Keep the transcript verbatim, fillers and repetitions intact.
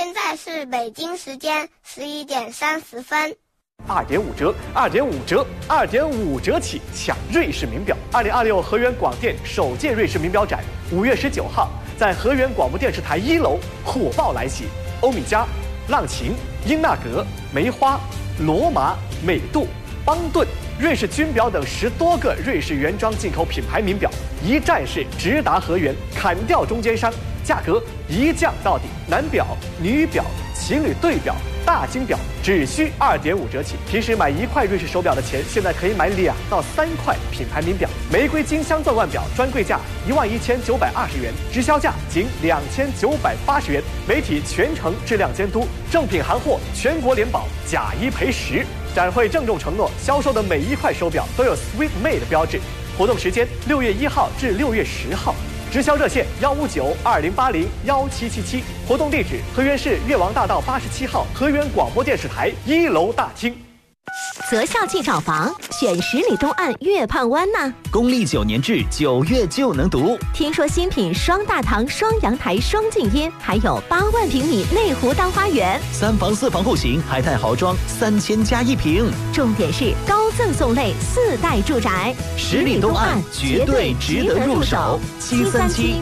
现在是北京时间十一点三十分。 二点五折，二点五折，二点五折起抢瑞士名表！二零二六河源广电首届瑞士名表展，五月十九号在河源广播电视台一楼火爆来袭。欧米茄、浪琴、英纳格、梅花、罗马、美度、邦顿、瑞士军表等十多个瑞士原装进口品牌名表，一站式直达河源，砍掉中间商，价格一降到底。男表、女表、情侣对表、大金表只需二点五折起。平时买一块瑞士手表的钱，现在可以买两到三块品牌名表。玫瑰金镶钻腕表专柜价一万一千九百二十元，直销价仅两千九百八十元。媒体全程质量监督，正品行货全国联保，假一赔十。展会郑重承诺，销售的每一块手表都有 Sweet Made 标志。活动时间六月一号至六月十号。直销热线幺五九二零八零幺七七七，活动地址河源市越王大道八十七号河源广播电视台一楼大厅。 择校即找房，选十里东岸月畔湾呐。 公历九年制，九月就能读。 听说新品双大堂、双阳台、双静音，还有八万平米内湖当花园， 三房四房户型，海泰豪装，三千加一平。 重点是高赠送类四代住宅， 十里东岸绝对值得入手。七三七